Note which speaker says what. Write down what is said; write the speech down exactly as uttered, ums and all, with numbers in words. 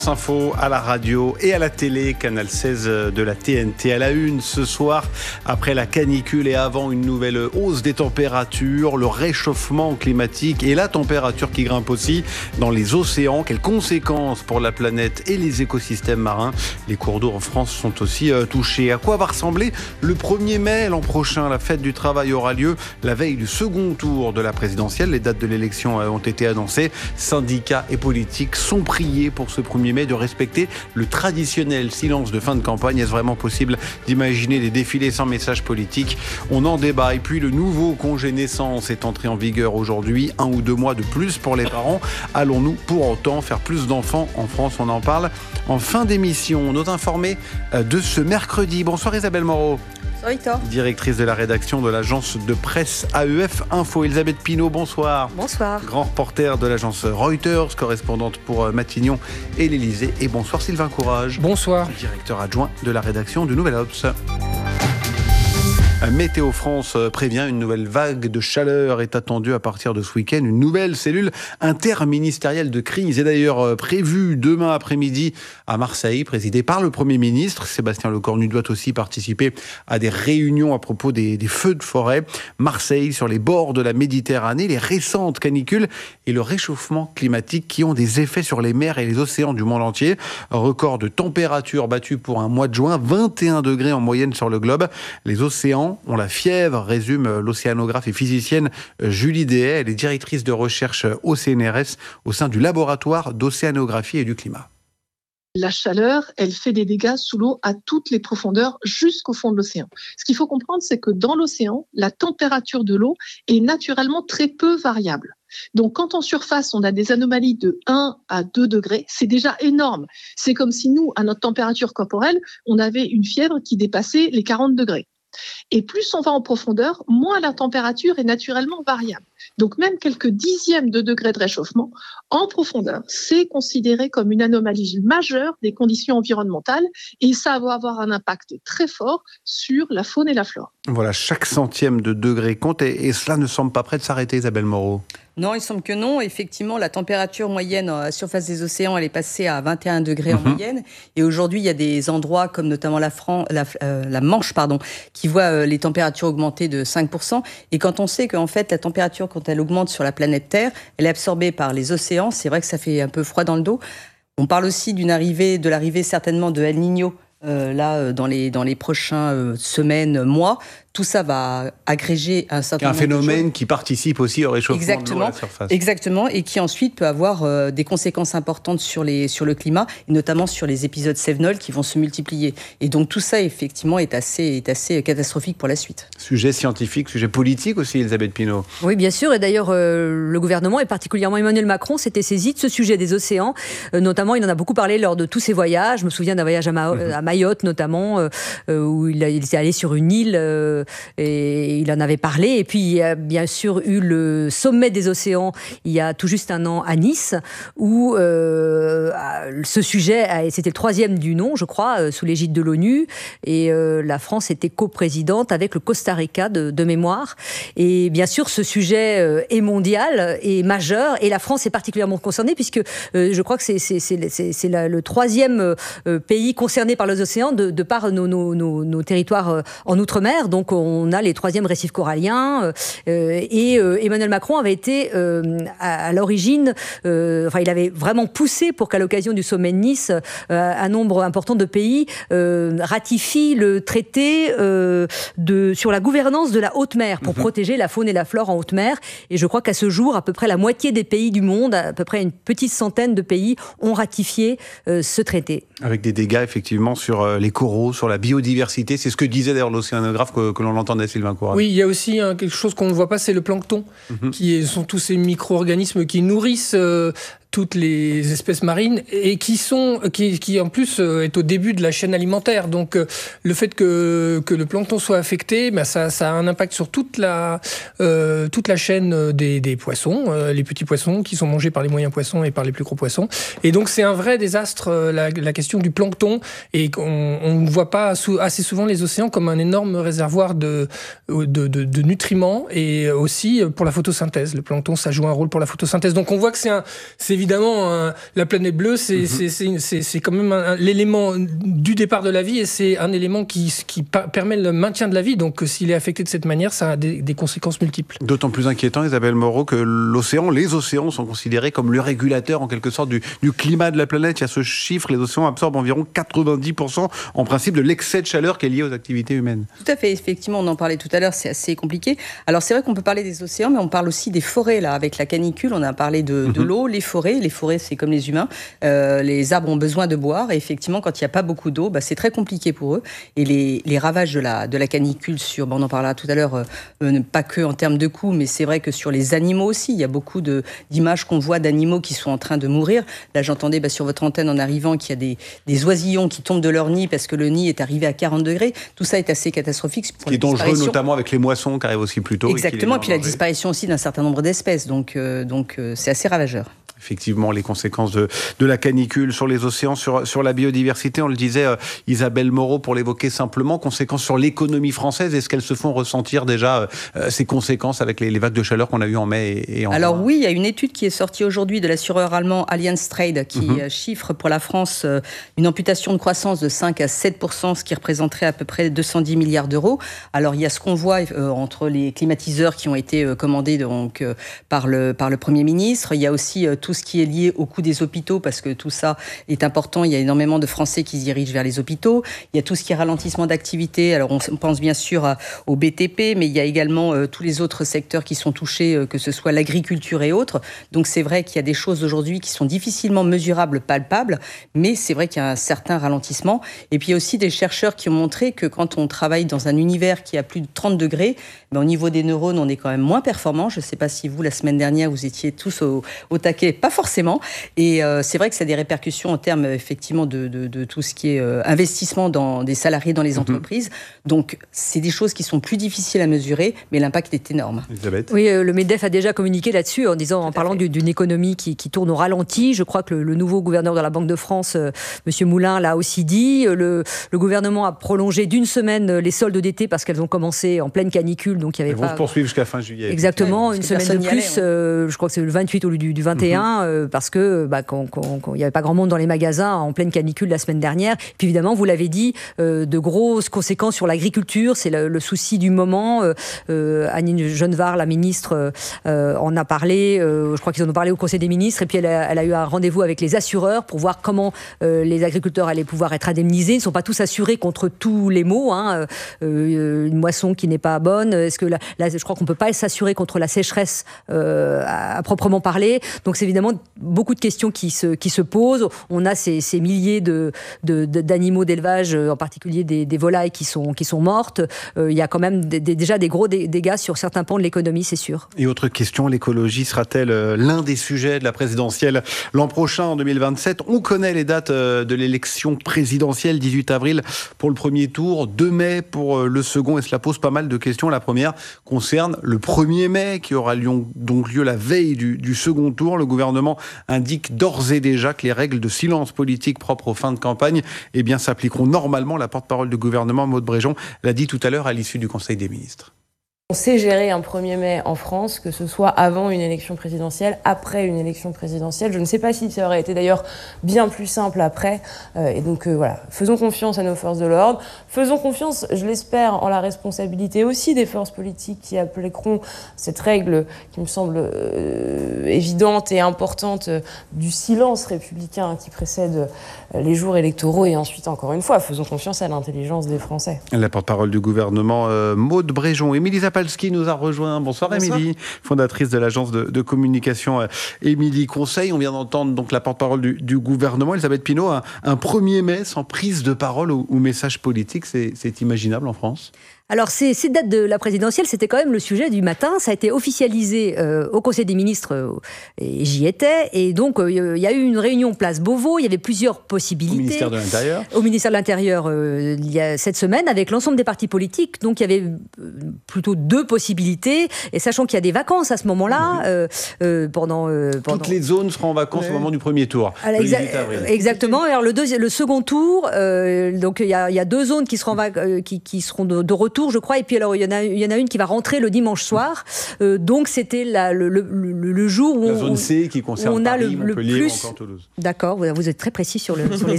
Speaker 1: Info à la radio et à la télé, Canal seize de la T N T à la une ce soir, après la canicule et avant une nouvelle hausse des températures, le réchauffement climatique et la température qui grimpe aussi dans les océans. Quelles conséquences pour la planète et les écosystèmes marins? Les cours d'eau en France sont aussi euh, touchés. À quoi va ressembler le premier mai l'an prochain? La fête du travail aura lieu la veille du second tour de la présidentielle. Les dates de l'élection ont été annoncées. Syndicats et politiques sont priés pour ce premier mai de respecter le traditionnel silence de fin de campagne. Est-ce vraiment possible d'imaginer des défilés sans message politique? On en débat. Et puis le nouveau congé naissance est entré en vigueur aujourd'hui. Un ou deux mois de plus pour les parents. Allons-nous pour autant faire plus d'enfants en France? On en parle en fin d'émission. Nos informés de ce mercredi. Bonsoir Isabelle Moreau.
Speaker 2: Bonsoir Victor.
Speaker 1: Directrice de la rédaction de l'agence de presse A E F Info. Elisabeth Pinault, bonsoir.
Speaker 2: Bonsoir.
Speaker 1: Grand reporter de l'agence Reuters, correspondante pour Matignon et l'Élysée. Et bonsoir Sylvain Courage.
Speaker 3: Bonsoir.
Speaker 1: Directeur adjoint de la rédaction du Nouvel Obs. Météo France prévient, une nouvelle vague de chaleur est attendue à partir de ce week-end. Une nouvelle cellule interministérielle de crise est d'ailleurs prévue demain après-midi à Marseille, présidée par le Premier ministre. Sébastien Lecornu doit aussi participer à des réunions à propos des, des feux de forêt. Marseille, sur les bords de la Méditerranée, les récentes canicules et le réchauffement climatique qui ont des effets sur les mers et les océans du monde entier. Record de température battu pour un mois de juin, vingt et un degrés en moyenne sur le globe. Les océans ont la fièvre, résume l'océanographe et physicienne Julie Dehaye. Elle est directrice de recherche au C N R S au sein du laboratoire d'océanographie et du climat.
Speaker 4: La chaleur, elle fait des dégâts sous l'eau à toutes les profondeurs jusqu'au fond de l'océan. Ce qu'il faut comprendre, c'est que dans l'océan, la température de l'eau est naturellement très peu variable. Donc, quand en surface, on a des anomalies de un à deux degrés, c'est déjà énorme. C'est comme si nous, à notre température corporelle, on avait une fièvre qui dépassait les quarante degrés. Et plus on va en profondeur, moins la température est naturellement variable. Donc même quelques dixièmes de degrés de réchauffement en profondeur, c'est considéré comme une anomalie majeure des conditions environnementales et ça va avoir un impact très fort sur la faune et la flore.
Speaker 1: Voilà, chaque centième de degré compte et, et cela ne semble pas prêt de s'arrêter, Isabelle Moreau.
Speaker 2: Non, il semble que non. Effectivement, la température moyenne à la surface des océans, elle est passée à vingt et un degrés mmh. en moyenne. Et aujourd'hui, il y a des endroits comme notamment la, Fran- la, euh, la Manche, pardon, qui voient euh, les températures augmenter de cinq pour cent. Et quand on sait qu'en fait, la température, quand elle augmente sur la planète Terre, elle est absorbée par les océans. C'est vrai que ça fait un peu froid dans le dos. On parle aussi d'une arrivée, de l'arrivée certainement de El Niño, euh, là, dans les, dans les prochaines euh, semaines, mois. Tout ça va agréger un certain nombre de choses.
Speaker 1: Un phénomène qui participe aussi au réchauffement
Speaker 2: exactement,
Speaker 1: de l'eau à la surface.
Speaker 2: Exactement, et qui ensuite peut avoir euh, des conséquences importantes sur, les, sur le climat, et notamment sur les épisodes cévenols qui vont se multiplier. Et donc tout ça, effectivement, est assez, est assez catastrophique pour la suite.
Speaker 1: Sujet scientifique, sujet politique aussi, Elisabeth Pinault.
Speaker 5: Oui, bien sûr, et d'ailleurs, euh, le gouvernement, et particulièrement Emmanuel Macron, s'était saisi de ce sujet des océans. Euh, notamment, il en a beaucoup parlé lors de tous ses voyages. Je me souviens d'un voyage à, Ma- mmh. à Mayotte, notamment, euh, où il, a, il était allé sur une île... Euh, et il en avait parlé. Et puis, il y a bien sûr eu le sommet des océans il y a tout juste un an à Nice, où euh, ce sujet, c'était le troisième du nom, je crois, sous l'égide de l'ONU. Et euh, la France était coprésidente avec le Costa Rica de, de mémoire. Et bien sûr, ce sujet est mondial et majeur. Et la France est particulièrement concernée, puisque euh, je crois que c'est, c'est, c'est, c'est, c'est la, le troisième euh, pays concerné par les océans de, de par nos, nos, nos, nos territoires en Outre-mer. Donc, on On a les troisièmes récifs coralliens euh, et euh, Emmanuel Macron avait été euh, à, à l'origine, euh, enfin il avait vraiment poussé pour qu'à l'occasion du sommet de Nice, euh, un nombre important de pays euh, ratifient le traité euh, de, sur la gouvernance de la haute mer pour mmh. protéger la faune et la flore en haute mer. Et je crois qu'à ce jour, à peu près la moitié des pays du monde, à peu près une petite centaine de pays ont ratifié euh, ce traité.
Speaker 1: Avec des dégâts effectivement sur euh, les coraux, sur la biodiversité. C'est ce que disait d'ailleurs l'océanographe que, que l'on entendait. Sylvain Courage.
Speaker 3: Oui, il y a aussi hein, quelque chose qu'on ne voit pas, c'est le plancton, mmh. qui est, sont tous ces micro-organismes qui nourrissent euh, toutes les espèces marines et qui sont, qui, qui en plus euh, est au début de la chaîne alimentaire. Donc euh, le fait que que le plancton soit affecté, ben ça, ça a un impact sur toute la euh, toute la chaîne des, des poissons, euh, les petits poissons qui sont mangés par les moyens poissons et par les plus gros poissons. Et donc c'est un vrai désastre euh, la, la question du plancton et qu'on on ne voit pas sous, assez souvent les océans comme un énorme réservoir de de, de de nutriments et aussi pour la photosynthèse. Le plancton, ça joue un rôle pour la photosynthèse. Donc on voit que c'est un c'est évidemment, euh, la planète bleue, c'est, mm-hmm. c'est, c'est, c'est quand même un, l'élément du départ de la vie et c'est un élément qui, qui pa- permet le maintien de la vie. Donc, s'il est affecté de cette manière, ça a des, des conséquences multiples.
Speaker 1: D'autant plus inquiétant, Isabelle Moreau, que l'océan, les océans sont considérés comme le régulateur, en quelque sorte, du, du climat de la planète. Il y a ce chiffre, les océans absorbent environ quatre-vingt-dix pour cent, en principe, de l'excès de chaleur qui est lié aux activités humaines.
Speaker 2: Tout à fait, effectivement, on en parlait tout à l'heure, c'est assez compliqué. Alors, c'est vrai qu'on peut parler des océans, mais on parle aussi des forêts, là, avec la canicule. On a parlé de, mm-hmm. de l'eau, les forêts. Les forêts, c'est comme les humains. Euh, les arbres ont besoin de boire. Et effectivement, quand il n'y a pas beaucoup d'eau, bah, c'est très compliqué pour eux. Et les, les ravages de la, de la canicule, sur, bah, on en parlera tout à l'heure, euh, pas que en termes de coûts, mais c'est vrai que sur les animaux aussi, il y a beaucoup de, d'images qu'on voit d'animaux qui sont en train de mourir. Là, j'entendais bah, sur votre antenne en arrivant qu'il y a des, des oisillons qui tombent de leur nid parce que le nid est arrivé à quarante degrés. Tout ça est assez catastrophique. Pour
Speaker 1: Ce qui est dangereux, notamment avec les moissons qui arrivent aussi plus tôt.
Speaker 2: Exactement, et, et puis la
Speaker 1: danger.
Speaker 2: disparition aussi d'un certain nombre d'espèces. Donc, euh, donc euh, c'est assez ravageur.
Speaker 1: Effectivement, les conséquences de, de la canicule sur les océans, sur, sur la biodiversité, on le disait, euh, Isabelle Moreau, pour l'évoquer simplement, conséquences sur l'économie française, est-ce qu'elles se font ressentir déjà euh, ces conséquences avec les, les vagues de chaleur qu'on a eues en mai et, et en
Speaker 2: Alors
Speaker 1: juin?
Speaker 2: Oui, il y a une étude qui est sortie aujourd'hui de l'assureur allemand Allianz Trade qui mm-hmm. chiffre pour la France euh, une amputation de croissance de cinq à sept pour cent, ce qui représenterait à peu près deux cent dix milliards d'euros. Alors il y a ce qu'on voit euh, entre les climatiseurs qui ont été euh, commandés donc, euh, par, le, par le Premier ministre, il y a aussi euh, tout Tout ce qui est lié au coût des hôpitaux, parce que tout ça est important. Il y a énormément de Français qui se dirigent vers les hôpitaux. Il y a tout ce qui est ralentissement d'activité. Alors, on pense bien sûr à, au B T P, mais il y a également euh, tous les autres secteurs qui sont touchés, euh, que ce soit l'agriculture et autres. Donc, c'est vrai qu'il y a des choses aujourd'hui qui sont difficilement mesurables, palpables, mais c'est vrai qu'il y a un certain ralentissement. Et puis, il y a aussi des chercheurs qui ont montré que quand on travaille dans un univers qui a plus de trente degrés, ben, au niveau des neurones, on est quand même moins performant. Je ne sais pas si vous, la semaine dernière, vous étiez tous au, au taquet. Pas forcément. Et euh, c'est vrai que ça a des répercussions en termes, effectivement, de, de, de tout ce qui est euh, investissement dans des salariés dans les entreprises. Mmh. Donc, c'est des choses qui sont plus difficiles à mesurer, mais l'impact est énorme.
Speaker 1: Elisabeth.
Speaker 5: Oui, euh, le MEDEF a déjà communiqué là-dessus en disant, en parlant d'une économie qui, qui tourne au ralenti. Je crois que le, le nouveau gouverneur de la Banque de France, euh, M. Moulin, l'a aussi dit. Le, le gouvernement a prolongé d'une semaine les soldes d'été parce qu'elles ont commencé en pleine canicule. Donc, il y avait
Speaker 1: Elles
Speaker 5: pas...
Speaker 1: vont se poursuivre jusqu'à fin juillet.
Speaker 5: Exactement,
Speaker 2: ouais,
Speaker 5: une semaine de plus. Allait, ouais. euh, je crois que c'est le vingt-huit au lieu du, du vingt et un. Mmh. Euh, parce que bah, quand, quand, quand il n'y avait pas grand monde dans les magasins en pleine canicule la semaine dernière. Puis évidemment, vous l'avez dit, euh, de grosses conséquences sur l'agriculture. C'est le, le souci du moment. Euh, euh, Annie Genevard, la ministre, euh, en a parlé. Euh, je crois qu'ils en ont parlé au Conseil des ministres. Et puis elle a, elle a eu un rendez-vous avec les assureurs pour voir comment euh, les agriculteurs allaient pouvoir être indemnisés. Ils ne sont pas tous assurés contre tous les maux. Hein. Euh, une moisson qui n'est pas bonne. Est-ce que la, la, je crois qu'on ne peut pas s'assurer contre la sécheresse euh, à, à proprement parler. Donc c'est évidemment beaucoup de questions qui se, qui se posent. On a ces, ces milliers de, de, de, d'animaux d'élevage, en particulier des, des volailles qui sont, qui sont mortes. Euh, il y a quand même des, des, déjà des gros dégâts sur certains pans de l'économie, c'est sûr.
Speaker 1: Et autre question, l'écologie sera-t-elle l'un des sujets de la présidentielle l'an prochain, en deux mille vingt-sept? On connaît les dates de l'élection présidentielle, dix-huit avril pour le premier tour, deux mai pour le second, et cela pose pas mal de questions. La première concerne le premier mai, qui aura donc lieu la veille du, du second tour. Le gouvernement indique d'ores et déjà que les règles de silence politique propres aux fins de campagne eh bien, s'appliqueront normalement. La porte-parole du gouvernement, Maud Bréjon, l'a dit tout à l'heure à l'issue du Conseil des ministres.
Speaker 6: On sait gérer un premier mai en France, que ce soit avant une élection présidentielle, après une élection présidentielle. Je ne sais pas si ça aurait été d'ailleurs bien plus simple après. Euh, et donc euh, voilà, faisons confiance à nos forces de l'ordre. Faisons confiance, je l'espère, en la responsabilité aussi des forces politiques qui appliqueront cette règle qui me semble euh, évidente et importante euh, du silence républicain qui précède euh, les jours électoraux. Et ensuite, encore une fois, faisons confiance à l'intelligence des Français.
Speaker 1: La porte-parole du gouvernement, euh, Maud Bréjon. Émilie Zapalski nous a rejoint. Bonsoir, Bonsoir. Émilie, fondatrice de l'agence de, de communication euh, Émilie Conseil. On vient d'entendre donc la porte-parole du, du gouvernement, Elisabeth Pinault. Un, un premier mai sans prise de parole ou, ou message politique, c'est, c'est imaginable en France ?
Speaker 5: Alors, ces, ces dates de la présidentielle, c'était quand même le sujet du matin. Ça a été officialisé euh, au Conseil des ministres, euh, et j'y étais. Et donc, il euh, y a eu une réunion place Beauvau. Il y avait plusieurs possibilités. Au
Speaker 1: ministère de l'Intérieur
Speaker 5: Au ministère de l'Intérieur, euh, il y a cette semaine, avec l'ensemble des partis politiques. Donc, il y avait plutôt deux possibilités. Et sachant qu'il y a des vacances à ce moment-là, mmh. euh, euh, pendant, euh, pendant...
Speaker 1: Toutes les zones seront en vacances ouais. au moment du premier tour.
Speaker 5: Alors, exa- exactement. Alors, le, deuxi- le second tour, euh, donc il y, y a deux zones qui seront, va- euh, qui, qui seront de, de retour. retour, je crois. Et puis alors, il y en a, il y en a une qui va rentrer le dimanche soir. Euh, donc, c'était la, le, le, le, le jour où
Speaker 1: la
Speaker 5: on,
Speaker 1: zone C qui concerne
Speaker 5: on a
Speaker 1: Paris,
Speaker 5: le, le
Speaker 1: Montpellier
Speaker 5: plus...
Speaker 1: ou encore Toulouse.
Speaker 5: D'accord, vous êtes très précis sur, le, sur les